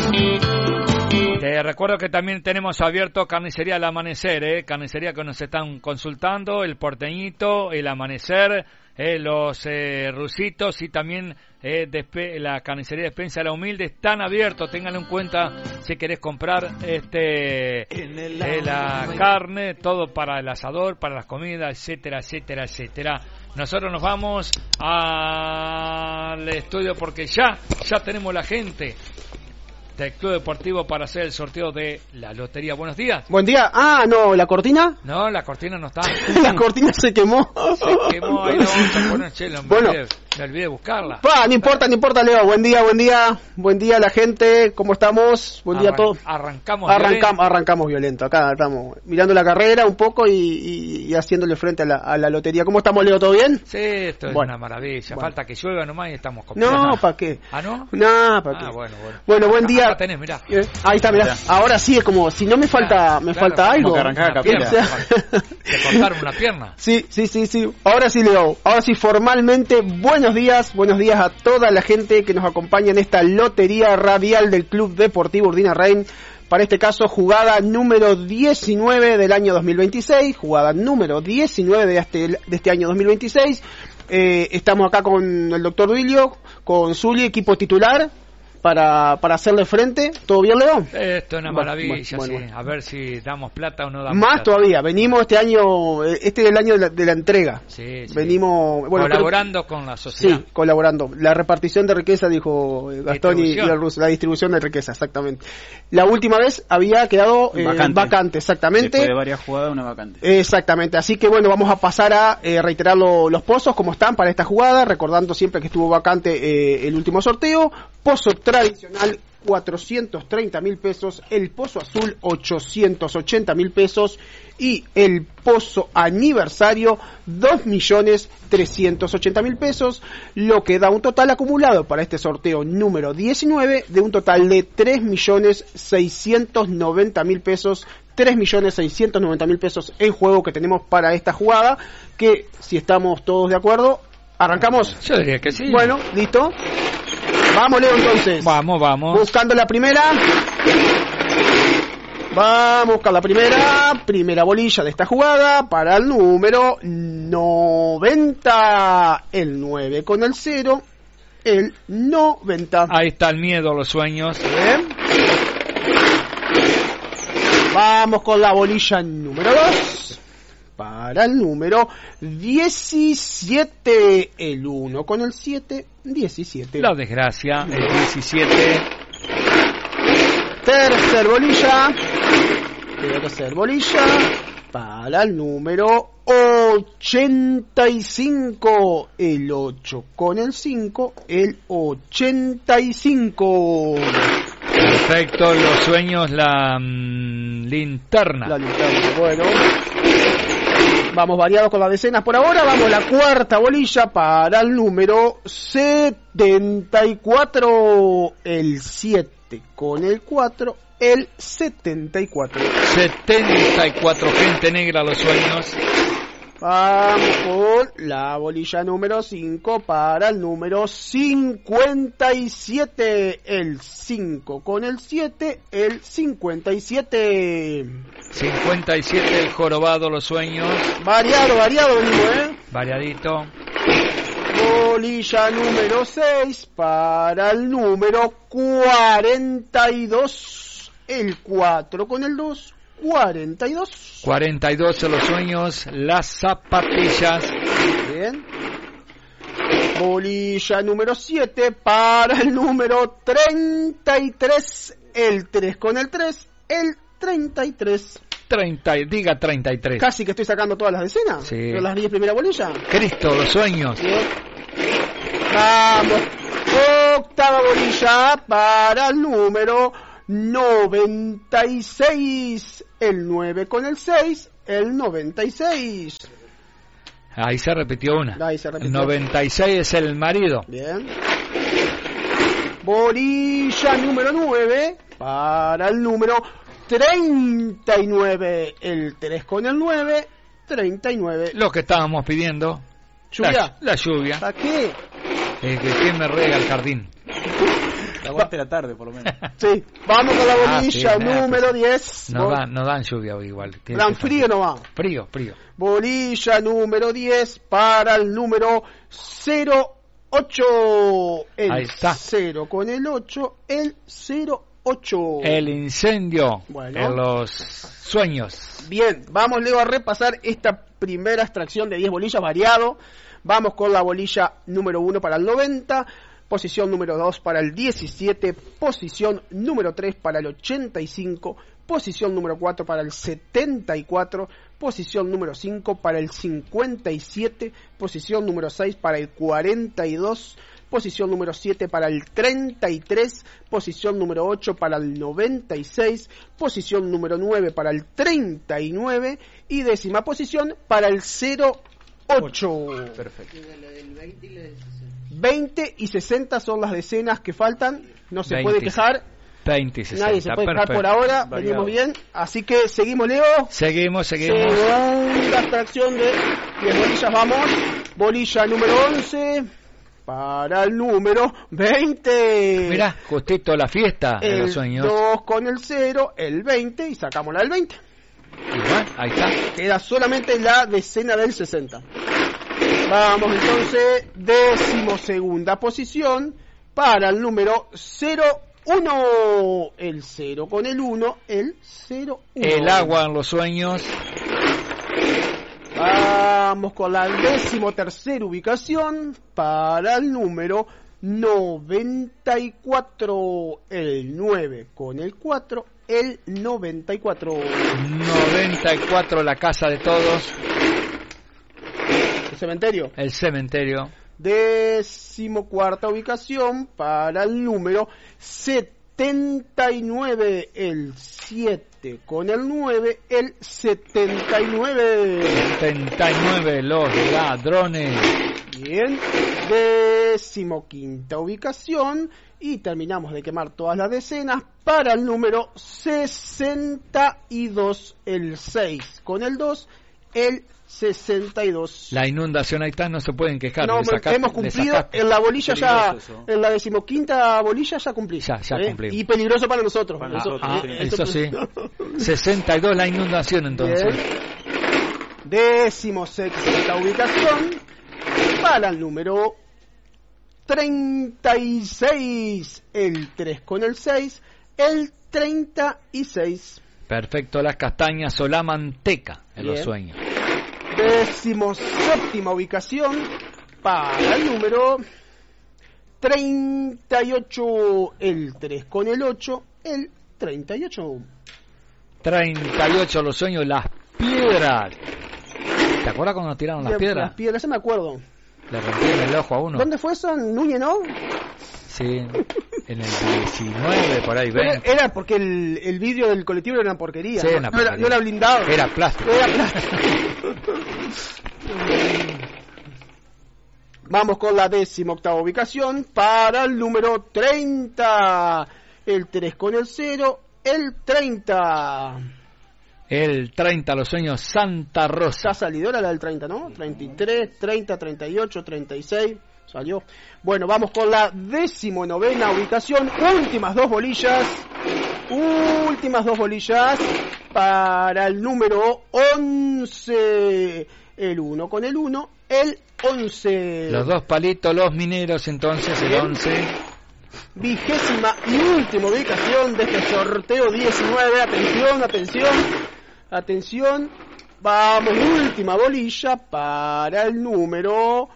Te recuerdo que también tenemos abierto Carnicería El Amanecer, carnicería que nos están consultando, el Porteñito, El Amanecer, los rusitos y también la Carnicería Despensa La Humilde están abiertos. Ténganlo en cuenta si querés comprar la carne, todo para el asador, para las comidas, etcétera, etcétera, etcétera. Nosotros nos vamos al estudio porque ya tenemos la gente del Club Deportivo para hacer el sorteo de la lotería. Buenos días. Buen día. Ah, no, ¿la cortina? No, la cortina no está. La cortina se quemó. Se quemó, ahí la vamos a poner, chelo. Me olvidé de buscarla. No importa, Leo. Buen día a la gente. ¿Cómo estamos? Buen día a todos. Arrancamos violento. Acá estamos mirando la carrera un poco y haciéndole frente a la lotería. ¿Cómo estamos, Leo? ¿Todo bien? Sí, esto es una maravilla. Falta que llueva nomás y estamos No, ¿para qué? ¿Ah, no? No, ¿para qué? Bueno, buen día. Acá tenés, mirá. Ahí está, mirá. Ahora sí es como si no me falta algo. Que arrancar la pierna. Te cortaron una pierna. Sí. Ahora sí, Leo. Ahora sí, formalmente, buenos días a toda la gente que nos acompaña en esta lotería radial del Club Deportivo Urdinarense. Para este caso, jugada número 19 del año 2026. Jugada número 19 de este año 2026. Estamos acá con el doctor Duilio, con Zuli, equipo titular, para hacerle frente. ¿Todo bien, Leo? Esto es una maravilla, bueno. A ver si damos plata o no damos más plata. Todavía, venimos este es el año de la entrega. Sí. Venimos colaborando con la sociedad. Sí, colaborando. La repartición de riqueza, dijo Gastón y el ruso, la distribución de riqueza, exactamente. La última vez había quedado vacante, exactamente. Después de varias jugadas, una vacante. Exactamente, así que bueno, vamos a pasar a reiterar los pozos, como están para esta jugada, recordando siempre que estuvo vacante el último sorteo. Pozo tradicional, 430.000 pesos, el pozo azul, 880.000 pesos y el pozo aniversario, 2.380.000 pesos, lo que da un total acumulado para este sorteo número 19 de un total de 3.690.000 pesos. 3.690.000 pesos en juego que tenemos para esta jugada, que si estamos todos de acuerdo, ¿arrancamos? Yo diría que sí. Bueno, listo. Vamos, Leo, entonces. Vamos. Buscando la primera. Vamos a buscar la primera bolilla de esta jugada para el número 90. El 9 con el 0. El 90. Ahí está el miedo a los sueños. Bien. Vamos con la bolilla número 2. Para el número 17, el 1 con el 7, 17. La desgracia, el 17. Tercer bolilla, para el número 85, el 8 con el 5, el 85. Perfecto, los sueños, la linterna. La linterna, bueno. Vamos variados con las decenas por ahora. Vamos a la cuarta bolilla para el número 74. El 7 con el 4. El 74. 74, gente negra, los sueños. Vamos con la bolilla número 5 para el número 57. El 5 con el 7. El 57. 57, el jorobado, los sueños. Variado, venimos, Variadito. Bolilla número 6 para el número 42. El 4 con el 2. 42. 42 son los sueños, las zapatillas. Bien. Bolilla número 7 para el número 33. El 3 con el 3. El 33. 33. Casi que estoy sacando todas las decenas. Sí. De las 10 primeras bolillas. Cristo, los sueños. Bien. Vamos. Octava bolilla para el número 96. El 9 con el 6. El 96. Ahí se repitió una. Ahí se repitió. El 96 es el marido. Bien. Bolilla número 9 para el número 39. El 3 con el 9. 39. Lo que estábamos pidiendo. ¿Lluvia? La lluvia. ¿Para qué? Que me rega el jardín. aguante la tarde, por lo menos. Sí, vamos con la bolilla número 10. No dan lluvia igual. Dan frío no va. Frío. Bolilla número 10 para el número 08. Ahí está. 0 con el 8, el 08. El incendio Bueno. en los sueños. Bien, vamos Leo a repasar esta primera extracción de 10 bolillas variado. Vamos con la bolilla número 1 para el 90, posición número 2 para el 17, posición número 3 para el 85, posición número 4 para el 74, posición número 5 para el 57, posición número 6 para el 42, posición número 7 para el 33, posición número 8 para el 96, posición número 9 para el 39 y décima posición para el 08. Perfecto. 20 y 60 son las decenas que faltan, no se 20. puede quejar. 20 y 60. Nadie se puede quejar por ahora, venimos bien, así que seguimos Leo. Seguimos. Segunda extracción de 10 bolillas, vamos. Bolilla número 11 para el número 20. Mirá, justito la fiesta de los sueños. 2 con el 0, el 20 y sacamos la del 20. Igual, ahí está. Queda solamente la decena del 60. Vamos entonces, 12ª posición para el número 01. El 0 con el 1, el 01. El agua en los sueños. Vamos con la 13ª ubicación para el número 94. El 9 con el 4, el 94. 94, la casa de todos. El cementerio. El cementerio. 14ª ubicación para el número 79. El 7 con el 9, el 79. 79, los ladrones. Bien. 15ª ubicación y terminamos de quemar todas las decenas para el número 62. El 6 con el 2, el 62. La inundación ahí está, no se pueden quejar. No, hemos cumplido en la bolilla ya, en la 15ª bolilla ya cumplí. Ya cumplimos. Y peligroso para nosotros. Para nosotros, eso sí. 62 la inundación entonces. Bien. 16ª ubicación para el número 36. El 3 con el 6, el 36. Perfecto, las castañas o la manteca en los sueños. 17ª ubicación para el número 38. El 3 con el 8, el 38. 38 los sueños, las piedras. ¿Te acuerdas cuando tiraron las piedras? Las piedras, se me acuerdo. Le rompieron el ojo a uno. ¿Dónde fue eso? ¿En Núñez, no? Sí, en el 19, por ahí, 20. Era porque el vidrio del colectivo era una porquería. Sí, ¿no? No era blindado. Era plástico. Vamos con la 18ª ubicación para el número 30. El 3 con el 0, el 30. El 30, los sueños, Santa Rosa. Ya salidora la del 30, ¿no? 33, 30, 38, 36. Salió. Bueno, vamos con la 19ª ubicación. Últimas dos bolillas para el número 11. El 1 con el 1, el 11. Los dos palitos, los mineros, entonces, el 11. 20ª y última ubicación de este sorteo 19. Atención. Vamos, última bolilla para el número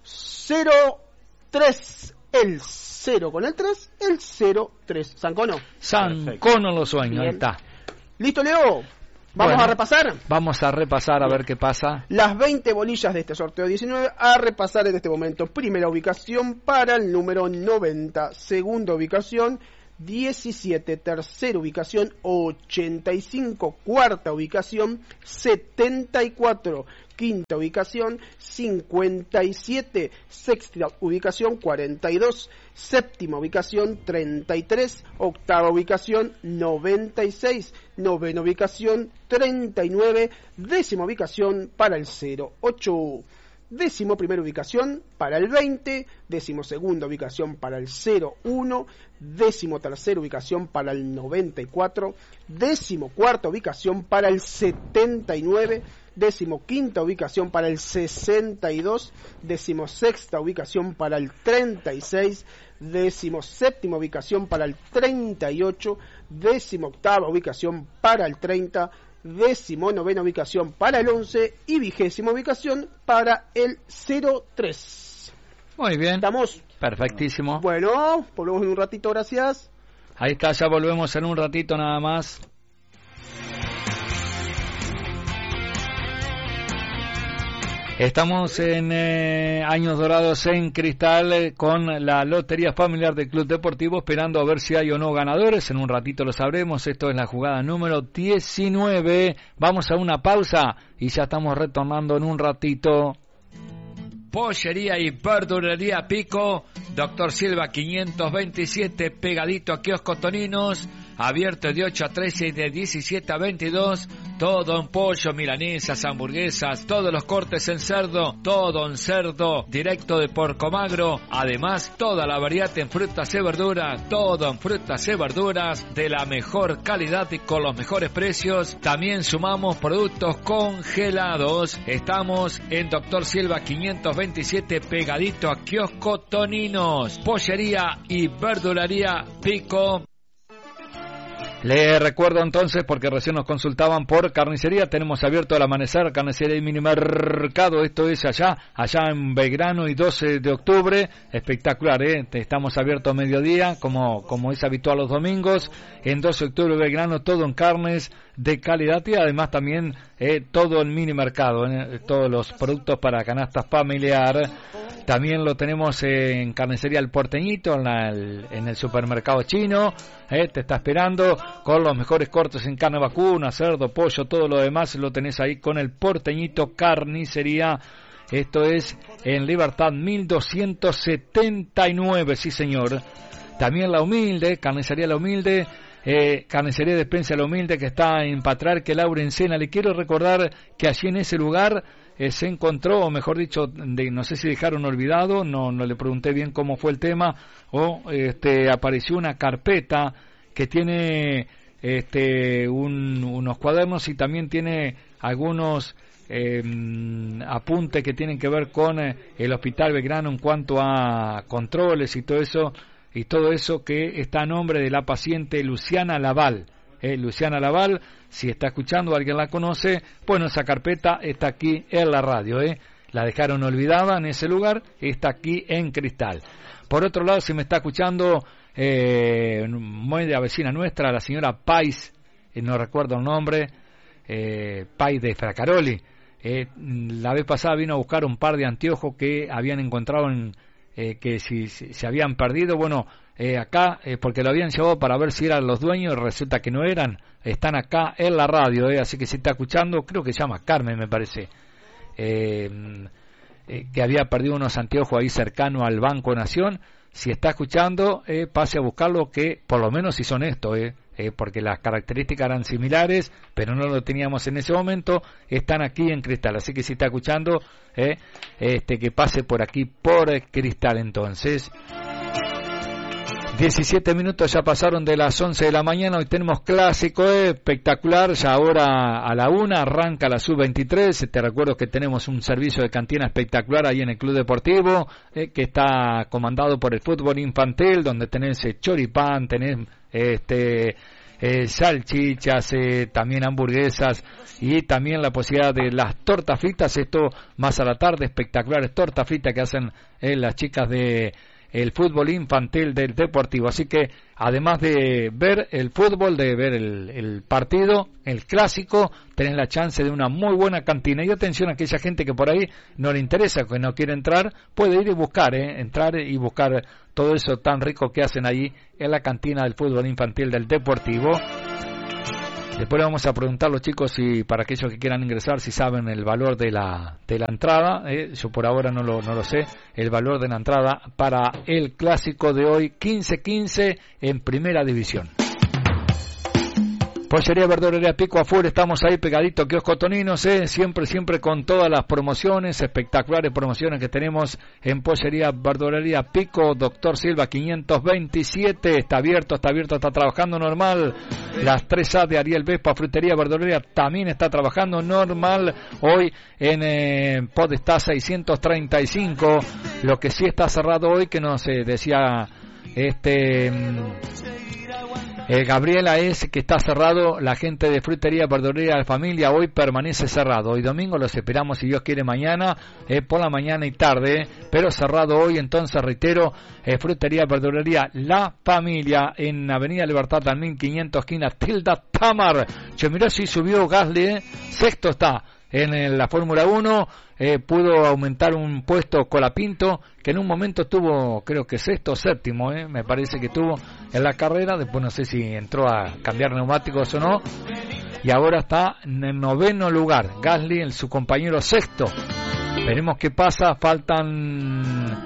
03. El 0 con el 3, el 03. ¿Sancono? Sancono los sueños, ahí está. ¿Listo, Leo? ¿Vamos a repasar? Vamos a repasar a ver qué pasa. Las 20 bolillas de este sorteo 19 a repasar en este momento. Primera ubicación para el número 90. Segunda ubicación 17. Tercera ubicación 85. Cuarta ubicación 74. Quinta ubicación 57. Sexta ubicación 42. Séptima ubicación 33. Octava ubicación 96. Novena ubicación 39. Décima ubicación para el 08. 11ª ubicación para el 20, 12ª ubicación para el 01, 13ª ubicación para el 94, 14ª ubicación para el 79, 15ª ubicación para el 62, 16ª ubicación para el 36, 17ª ubicación para el 38, 18ª ubicación para el 30, 19ª ubicación para el 11 y 20ª ubicación para el 03. Muy bien. ¿Estamos? Perfectísimo. Bueno, volvemos en un ratito, gracias. Ahí está, ya volvemos en un ratito nada más. Estamos en Años Dorados en Cristal con la Lotería Familiar del Club Deportivo, esperando a ver si hay o no ganadores. En un ratito lo sabremos. Esto es la jugada número 19. Vamos a una pausa y ya estamos retornando en un ratito. Pollería y verdulería Pico, Doctor Silva 527, pegadito a Kiosco Toninos, abierto de 8 a 13 y de 17 a 22, todo en pollo, milanesas, hamburguesas, todos los cortes en cerdo, todo en cerdo, directo de Porcomagro, además toda la variedad en frutas y verduras, todo en frutas y verduras de la mejor calidad y con los mejores precios. También sumamos productos congelados. Estamos en Doctor Silva 527, pegadito a Kiosco Toninos, pollería y verdulería Pico. Le recuerdo entonces, porque recién nos consultaban por carnicería, tenemos abierto al amanecer, carnicería y minimercado, esto es allá en Belgrano y 12 de octubre, espectacular, estamos abiertos a mediodía, como es habitual los domingos, en 12 de octubre Belgrano, todo en carnes de calidad y además también todo en minimercado, todos los productos para canastas familiar. También lo tenemos en Carnicería El Porteñito, en el supermercado chino, te está esperando con los mejores cortes en carne vacuna, cerdo, pollo, todo lo demás lo tenés ahí con El Porteñito Carnicería. Esto es en Libertad 1279, sí señor. También La Humilde, Carnicería La Humilde, Carnicería Despensa La Humilde, que está en Patriarca Laurencena. Le quiero recordar que allí en ese lugar se encontró, o mejor dicho, no sé si dejaron olvidado, no le pregunté bien cómo fue el tema, apareció una carpeta que tiene unos cuadernos y también tiene algunos apuntes que tienen que ver con el Hospital Belgrano en cuanto a controles y todo eso que está a nombre de la paciente Luciana Laval. Luciana Laval, si está escuchando, alguien la conoce, bueno, esa carpeta está aquí en la radio, la dejaron olvidada en ese lugar, está aquí en Cristal. Por otro lado, si me está escuchando muy de vecina nuestra, la señora Pais, no recuerdo el nombre, Pais de Fracaroli, la vez pasada vino a buscar un par de anteojos que habían encontrado que si se habían perdido, bueno, acá, porque lo habían llevado para ver si eran los dueños, resulta que no eran, están acá en la radio, así que si está escuchando, creo que se llama Carmen, me parece, que había perdido unos anteojos ahí cercano al Banco Nación. Si está escuchando, pase a buscarlo, que por lo menos si son estos, porque las características eran similares, pero no lo teníamos en ese momento, están aquí en Cristal, así que si está escuchando, que pase por aquí, por Cristal entonces. 17 minutos ya pasaron de las 11 de la mañana, hoy tenemos clásico espectacular, ya ahora a la 1 arranca la Sub-23, te recuerdo que tenemos un servicio de cantina espectacular ahí en el Club Deportivo, que está comandado por el fútbol infantil, donde tenés choripán, tenés salchichas, también hamburguesas y también la posibilidad de las tortas fritas, esto más a la tarde, espectaculares tortas fritas que hacen las chicas de el fútbol infantil del Deportivo, así que además de ver el fútbol, de ver el partido, el clásico, tenés la chance de una muy buena cantina. Y atención a aquella gente que por ahí no le interesa, que no quiere entrar, puede ir y buscar, entrar y buscar todo eso tan rico que hacen ahí en la cantina del fútbol infantil del Deportivo. Después le vamos a preguntar a los chicos, si para aquellos que quieran ingresar, si saben el valor de la entrada. Yo por ahora no lo sé, el valor de la entrada para el clásico de hoy, 15-15 en Primera División. Pollería Verdulería Pico afuera, estamos ahí pegadito, kiosco Toninos, siempre con todas las promociones, espectaculares promociones que tenemos en Pollería Verdulería Pico, Doctor Silva 527, está abierto, está trabajando normal. Las 3A de Ariel Vespa, Frutería Verdulería también está trabajando normal. Hoy en Podestá 635, lo que sí está cerrado hoy, que nos decía Gabriela, es que está cerrado la gente de Frutería Verdulería de Familia, hoy permanece cerrado. Hoy domingo los esperamos, si Dios quiere, mañana, por la mañana y tarde, pero cerrado hoy. Entonces reitero, Frutería Verdulería La Familia en Avenida Libertad al 1500, esquina Tilda Tamar. Che, mirá si subió Gasly, sexto está en la Fórmula 1, pudo aumentar un puesto Colapinto, que en un momento tuvo, creo que sexto o séptimo, me parece que tuvo en la carrera, después no sé si entró a cambiar neumáticos o no, y ahora está en el 9º lugar, Gasly, su compañero sexto. Veremos qué pasa, faltan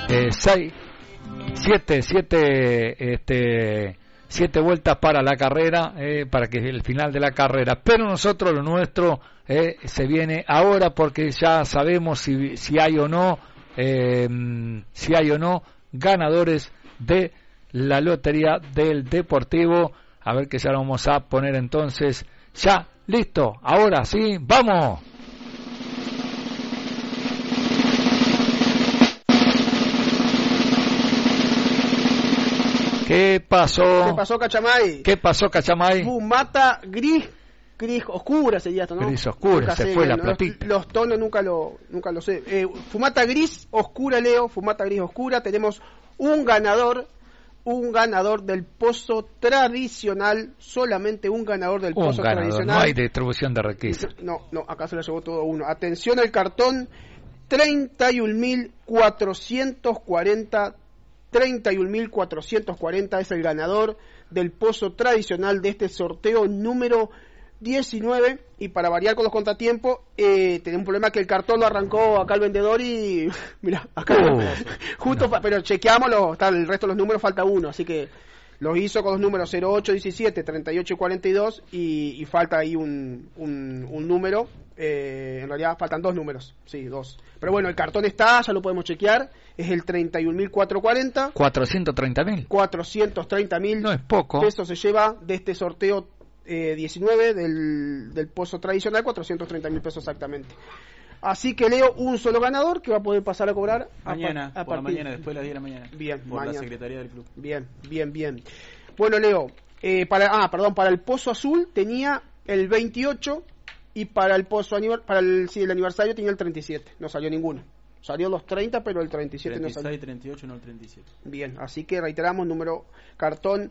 7 vueltas para la carrera, para que el final de la carrera, pero nosotros lo nuestro se viene ahora, porque ya sabemos si hay o no ganadores de la lotería del Deportivo. A ver, que ya lo vamos a poner entonces, ya listo, ahora sí, vamos. ¿Qué pasó? Cachamay? ¿Qué pasó, Cachamay? Fumata gris oscura sería esto, ¿no? Gris oscura, nunca se fue la platita. Los tonos nunca lo sé. Fumata gris oscura, Leo, fumata gris oscura. Tenemos un ganador del pozo tradicional, solamente un ganador del pozo tradicional. No hay distribución de requisitos. No, acá se lo llevó todo uno. Atención al cartón, 31.440. 31.440 es el ganador del pozo tradicional de este sorteo número 19. Y para variar con los contratiempos, tenemos un problema que el cartón lo arrancó acá el vendedor y mira, acá justo pero chequeámoslo, está el resto de los números, falta uno, así que lo hizo con los números 08, 17, 38 y 42 y falta ahí un número. En realidad faltan 2 números, sí, 2. Pero bueno, el cartón está, ya lo podemos chequear, es el 31.440. 430.000. 430.000. No es poco. Pesos se lleva de este sorteo 19 del pozo tradicional, 430.000 pesos exactamente. Así que Leo, un solo ganador que va a poder pasar a cobrar mañana, por la mañana, después de las 10 de la mañana. Bien, por mañana. La Secretaría del Club. Bien. Bueno, Leo, para el pozo azul tenía el 28 y para el pozo el aniversario tenía el 37. No salió ninguno. Salió los 30, pero el 37 36, no salió. 38, no el 37. Bien, así que reiteramos, número cartón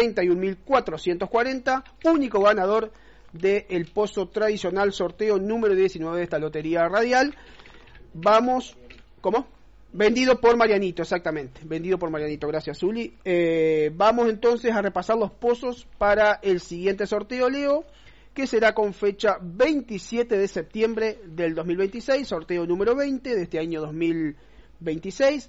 31.440, único ganador del pozo tradicional, sorteo número 19 de esta lotería radial. Vamos, ¿cómo? Vendido por Marianito, exactamente. Vendido por Marianito, gracias, Zuli. Vamos entonces a repasar los pozos para el siguiente sorteo, Leo, que será con fecha 27 de septiembre del 2026, sorteo número 20 de este año 2026.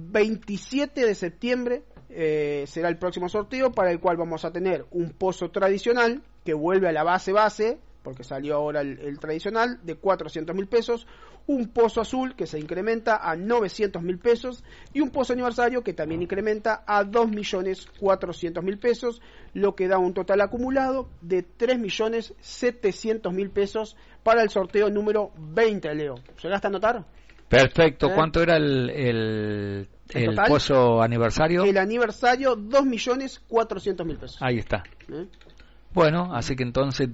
27 de septiembre será el próximo sorteo, para el cual vamos a tener un pozo tradicional que vuelve a la base, porque salió ahora el tradicional, de 400.000 pesos, un pozo azul que se incrementa a 900.000 pesos y un pozo aniversario que también incrementa a 2.400.000 pesos, lo que da un total acumulado de 3.700.000 pesos para el sorteo número 20, Leo. ¿Llegaste a anotar? Perfecto. ¿Cuánto era el pozo aniversario? El aniversario, 2.400.000 pesos. Ahí está. Bueno, así que entonces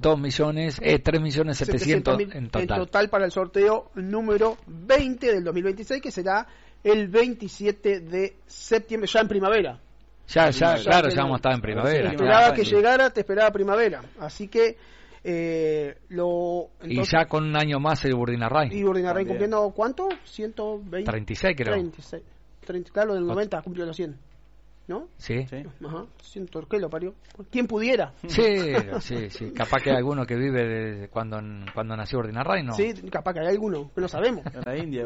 3.700.000 en total. En total para el sorteo número 20 del 2026, que será el 27 de septiembre, ya en primavera. Ya vamos a estar en primavera. Esperaba que llegara, te esperaba primavera. Así que y ya con un año más el Burdinarrain. Y Burdinarrain cumpliendo, ¿cuánto? 120. 36 creo. 36. Claro, del 90 cumplió los 100. ¿No? Sí. Ajá. Siento que lo parió. ¿Quién pudiera? Sí. Capaz que hay alguno que vive cuando nació Burdinarrain, ¿no? Sí, capaz que hay alguno, que no sabemos. En la India,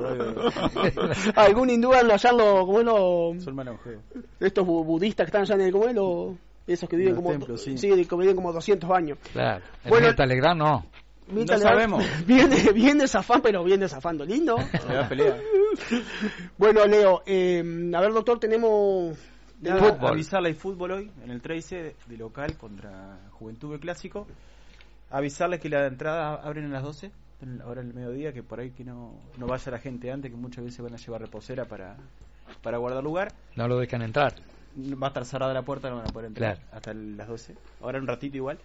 algún hindú allá como su hermano. Estos budistas que están allá en el Esos que viven Los como templos, sí. que viven como 200 años. Claro. El Bueno, Mirta Legrand no. Mirta No Legrand sabemos. Viene zafando, pero viene zafando lindo. Se va a pelear. Bueno, Leo, a ver, doctor, tenemos... Fútbol. Avisarle hay fútbol hoy en el 13 de local contra Juventud B Clásico. Avisarles que la entrada abren a las 12, ahora en el mediodía, que por ahí que no vaya la gente antes, que muchas veces van a llevar reposera para guardar lugar. No lo dejan entrar. Va a estar cerrada la puerta, no van a poder entrar Claro. hasta las 12. Ahora un ratito igual.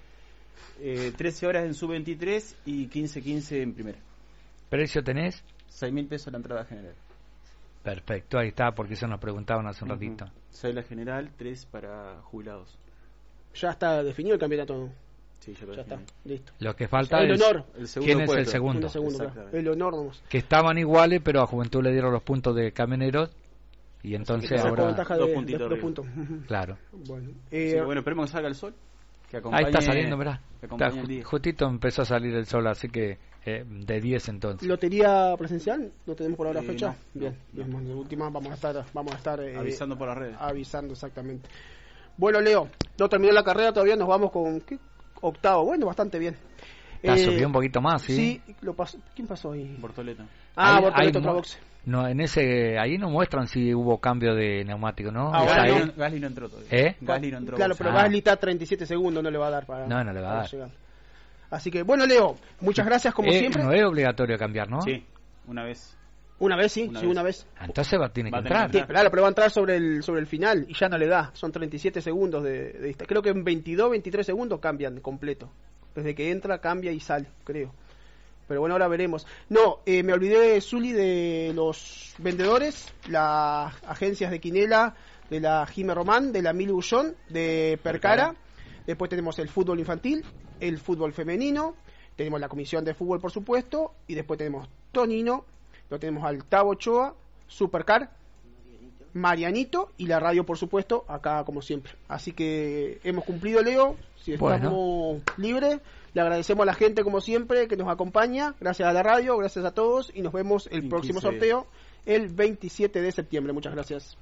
13 horas en sub-23 y 15 en primera. ¿Precio tenés? 6.000 pesos la entrada general. Perfecto, ahí está, porque eso nos preguntaban hace un ratito. 6 la general, 3 para jubilados. Ya está definido el campeonato. Sí, Ya está, listo. Lo que falta El es honor. El segundo quién es el puesto. segundo. El segundo, claro. Exactamente. El honor nomás. Que estaban iguales, pero a Juventud le dieron los puntos de Camioneros y entonces Que sacó ahora... ventaja dos de puntitos dos arriba. puntos. Claro. Bueno, Sí, bueno, esperemos que salga el sol. Que Ahí acompañe, está saliendo, mirá. que Está, acompañe el día. justito empezó a salir el sol, así que de 10 entonces. lotería presencial, no tenemos por ahora fecha. No, Bien, no. bien, de última vamos a estar Avisando por las redes. avisando exactamente. Bueno, Leo, no terminó la carrera todavía, nos vamos con ¿qué? Octavo. Bueno, bastante bien. Subió un poquito más, ¿sí? Sí, lo pasó. ¿Quién pasó ahí? Bortoleto. Ahí- Bortoleto, ahí otra mo- boxe. No, ahí no muestran si hubo cambio de neumático, ¿no? Ahora Esa no. es- Gasly no entró todavía. ¿Eh? Gasly no entró. Claro, boxe. pero Gasly está a 37 segundos, no le va a dar para. No, no le va a para dar. llegar. Así que, bueno, Leo, muchas gracias como siempre. No es obligatorio cambiar, ¿no? Sí, una vez. Una vez, sí, Una sí, vez. una vez. Entonces tiene que Va a tener entrar. que Sí, claro, pero va a entrar sobre el final y ya no le da. Son 37 segundos de distancia. Creo que en 22, 23 segundos cambian completo. Desde que entra, cambia y sale, creo. Pero bueno, ahora veremos. No, me olvidé, Zuli, de los vendedores, las agencias de Quinela, de la Jime Román, de la Mil Bullón, de Percara. Después tenemos el fútbol infantil, el fútbol femenino, tenemos la comisión de fútbol, por supuesto, y después tenemos Tonino, lo tenemos al Tavo Ochoa, Supercar, Marianito y la radio, por supuesto, acá como siempre. Así que hemos cumplido, Leo. Si estamos libres, le agradecemos a la gente como siempre que nos acompaña. Gracias a la radio, gracias a todos y nos vemos el próximo sorteo el 27 de septiembre. Muchas gracias.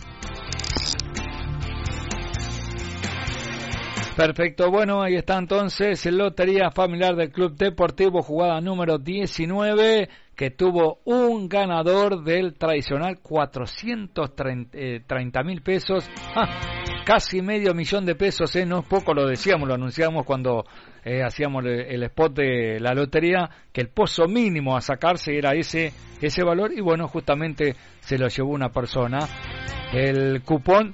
Perfecto, bueno, ahí está entonces Lotería Familiar del Club Deportivo, jugada número 19, que tuvo un ganador del tradicional 430.000 pesos, casi $500.000 de pesos, no es poco, lo decíamos, lo anunciamos cuando hacíamos el spot de la lotería, que el pozo mínimo a sacarse era ese valor, y bueno, justamente se lo llevó una persona. El cupón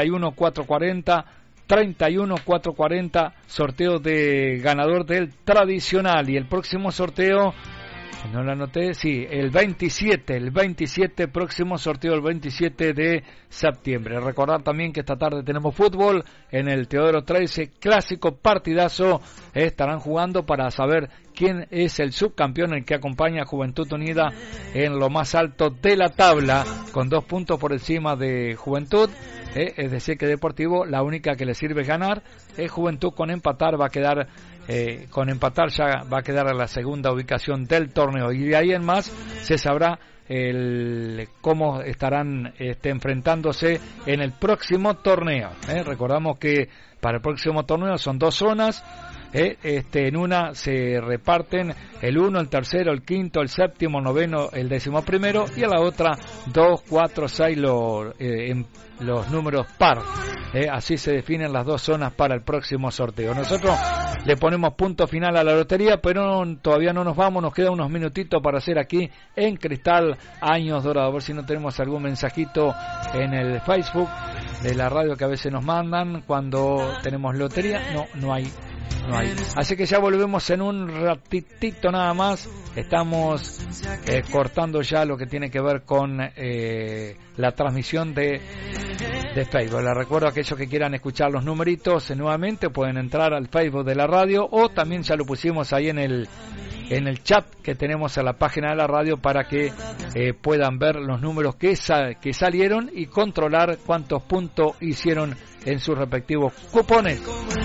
31440, sorteo de ganador del tradicional, y el próximo sorteo, no lo anoté, sí, el 27, próximo sorteo el 27 de septiembre. Recordar también que esta tarde tenemos fútbol en el Teodoro 13, clásico partidazo, estarán jugando para saber quién es el subcampeón, el que acompaña a Juventud Unida en lo más alto de la tabla, con 2 puntos por encima de Juventud. Es decir que Deportivo, la única que le sirve es ganar. Juventud con empatar va a quedar ya va a quedar a la segunda ubicación del torneo, y de ahí en más se sabrá cómo estarán enfrentándose en el próximo torneo. Recordamos que para el próximo torneo son 2 zonas. En una se reparten el 1, el tercero, el quinto, el séptimo, el noveno, el 11º, y a la otra 2, 4, 6 los números par. Así se definen las 2 zonas para el próximo sorteo. Nosotros le ponemos punto final a la lotería, pero todavía no nos vamos, nos quedan unos minutitos para hacer aquí en Cristal Años Dorados. A ver si no tenemos algún mensajito en el Facebook de la radio que a veces nos mandan cuando tenemos lotería. No hay. Así que ya volvemos en un ratitito nada más. Estamos cortando ya lo que tiene que ver con la transmisión de Facebook. Les recuerdo a aquellos que quieran escuchar los numeritos nuevamente, pueden entrar al Facebook de la radio, o también ya lo pusimos ahí en el chat que tenemos en la página de la radio, para que puedan ver los números que salieron y controlar cuántos puntos hicieron en sus respectivos cupones.